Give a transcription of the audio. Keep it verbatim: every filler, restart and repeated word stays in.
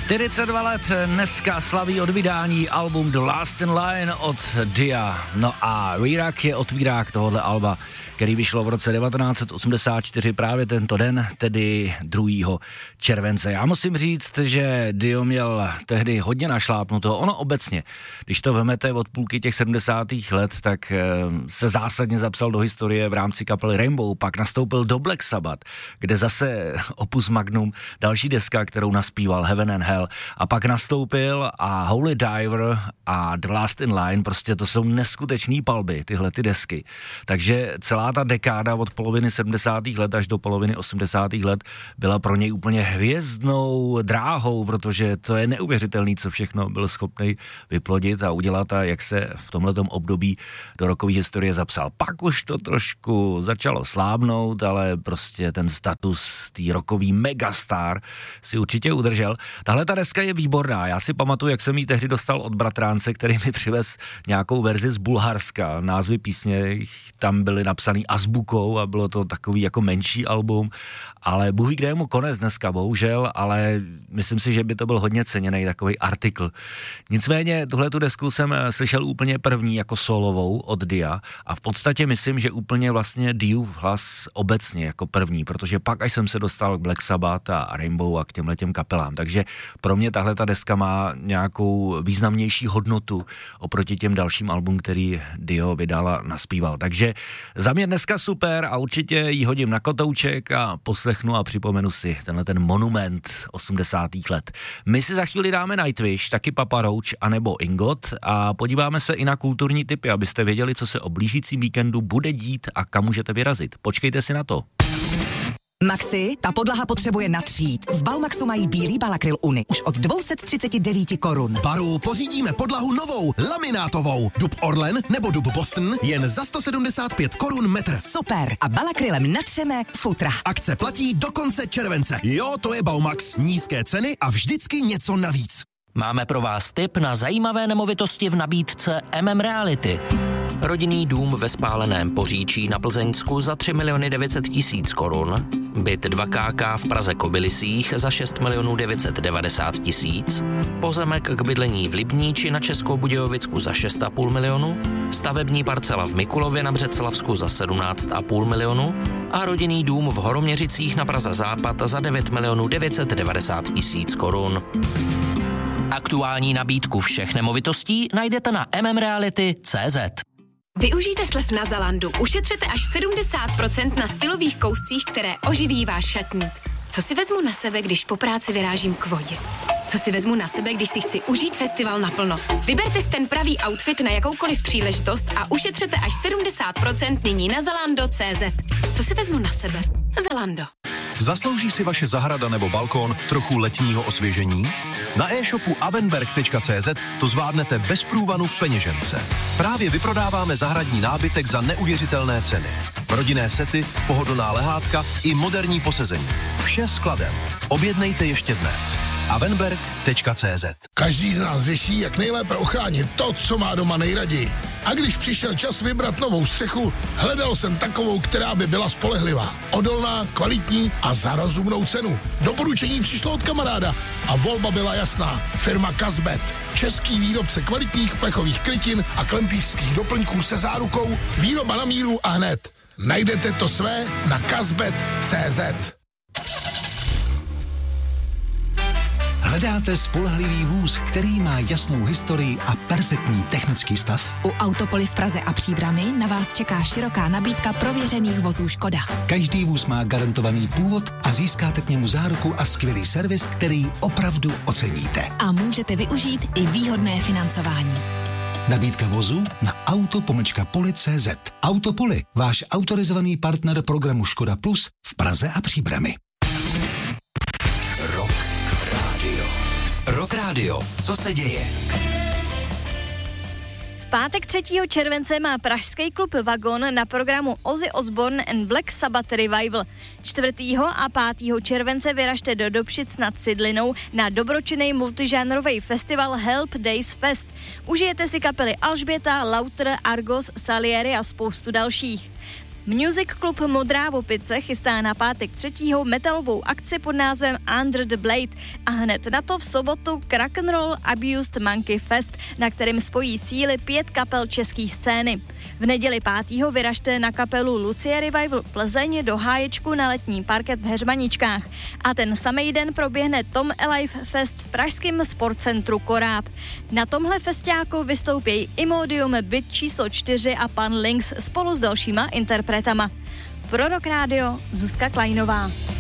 čtyřicet dva let dneska slaví od vydání album The Last in Line od Dia. No a Rerak je otvírák tohohle alba, který vyšlo v roce devatenáct set osmdesát čtyři právě tento den, tedy druhého července. Já musím říct, že Dio měl tehdy hodně našlápnuto. Ono obecně, když to vemete od půlky těch sedmdesátých let, tak se zásadně zapsal do historie v rámci kapely Rainbow, pak nastoupil do Black Sabbath, kde zase opus magnum, další deska, kterou naspíval Heaven and Hell, a pak nastoupil a Holy Diver a The Last in Line, prostě to jsou neskutečný palby, tyhle ty desky. Takže celá ta dekáda od poloviny sedmdesátých let až do poloviny osmdesátých let byla pro něj úplně hvězdnou dráhou, protože to je neuvěřitelný, co všechno byl schopný vyplodit a udělat a jak se v tomhletom období do rockové historie zapsal. Pak už to trošku začalo slábnout, ale prostě ten status tý rockový megastar si určitě udržel. Tahle ta deska je výborná. Já si pamatuju, jak jsem ji tehdy dostal od bratránce, který mi přivez nějakou verzi z Bulharska. Názvy písně tam byly napsaný azbukou a bylo to takový jako menší album, ale Bůh ví, kde je mu konec dneska, bohužel, ale myslím si, že by to byl hodně ceněný takový artikl. Nicméně tuhle tu desku jsem slyšel úplně první jako solovou od Dia a v podstatě myslím, že úplně vlastně Diův hlas obecně jako první, protože pak až jsem se dostal k Black Sabbath a Rainbow a k těmhletěm kapelám, takže pro mě tahle ta deska má nějakou významnější hodnotu oproti těm dalším album, který Dio vydal a naspíval. Takže za mě dneska super a určitě ji hodím na kotouček a poslechnu a připomenu si tenhle ten monument osmdesátých let. My si za chvíli dáme Nightwish, taky Papa Roach anebo Ingot a podíváme se i na kulturní tipy, abyste věděli, co se o blížícím víkendu bude dít a kam můžete vyrazit. Počkejte si na to. Maxi, ta podlaha potřebuje natřít. V Baumaxu mají bílý Balakryl Uni už od dvě stě třicet devět korun. Baru, pořídíme podlahu novou, laminátovou. Dub Orlen nebo dub Boston jen za sto sedmdesát pět korun metr. Super. A Balakrylem natřeme futra. Akce platí do konce července. Jo, to je Baumax. Nízké ceny a vždycky něco navíc. Máme pro vás tip na zajímavé nemovitosti v nabídce M M Reality. Rodinný dům ve spáleném Poříčí na Plzeňsku za tři miliony devět set tisíc korun, byt dva ká ká v Praze Kobylisích za šest milionů devět set devadesát tisíc, pozemek k bydlení v Libníči na Českobudějovicku za šest a půl milionu, stavební parcela v Mikulově na Břeclavsku za sedmnáct a půl milionu a rodinný dům v Horoměřicích na Praze Západ za devět milionů devět set devadesát tisíc korun. Aktuální nabídku všech nemovitostí najdete na m m reality tečka cé zet. Využijte slev na Zalandu. Ušetřete až sedmdesát procent na stylových kouscích, které oživí váš šatník. Co si vezmu na sebe, když po práci vyrážím k vodě? Co si vezmu na sebe, když si chci užít festival naplno? Vyberte si ten pravý outfit na jakoukoliv příležitost a ušetřete až sedmdesát procent nyní na zalando tečka cé zet. Co si vezmu na sebe? Zalando. Zaslouží si vaše zahrada nebo balkón trochu letního osvěžení? Na e-shopu avenberg tečka cé zet to zvládnete bez průvanu v peněžence. Právě vyprodáváme zahradní nábytek za neuvěřitelné ceny. Rodinné sety, pohodlná lehátka i moderní posezení. Vše skladem. Objednejte ještě dnes. avenberg tečka cé zet. Každý z nás řeší, jak nejlépe ochránit to, co má doma nejraději. A když přišel čas vybrat novou střechu, hledal jsem takovou, která by byla spolehlivá, odolná, kvalitní a za rozumnou cenu. Doporučení přišlo od kamaráda a volba byla jasná. Firma Kazbet. Český výrobce kvalitních plechových krytin a klempířských doplňků se zárukou výroba na míru a hned. Najdete to své na kazbet tečka cé zet. Hledáte spolehlivý vůz, který má jasnou historii a perfektní technický stav? U Autopoly v Praze a Příbrami na vás čeká široká nabídka prověřených vozů Škoda. Každý vůz má garantovaný původ a získáte k němu záruku a skvělý servis, který opravdu oceníte. A můžete využít i výhodné financování. Nabídka vozu na auto pomlčka poli tečka cé zet. Autopoly, váš autorizovaný partner programu Škoda Plus v Praze a Příbrami. Rock Radio. Rock Radio. Co se děje? V pátek třetího července má pražský klub Vagon na programu Ozzy Osbourne and Black Sabbath Revival. čtvrtého a pátého července vyražte do Dobšic nad Cidlinou na dobročinný multižánrový festival Help Days Fest. Užijete si kapely Alžběta, Lauter, Argos, Salieri a spoustu dalších. Music Club Modrá Vopice chystá na pátek třetího metalovou akci pod názvem Under the Blade a hned na to v sobotu Rock'n'Roll Abused Monkey Fest, na kterém spojí síly pět kapel české scény. V neděli pátého vyražte na kapelu Lucie Revival Plzeň do háječku na letní parket v Heřmaničkách a ten samý den proběhne Tom Alive Fest v pražském sportcentru Koráb. Na tomhle festiáku vystoupí Imodium, Byt číslo čtyři a pan Lynx spolu s dalšíma interpretama. Pro Rock Radio Zuzka Kleinová.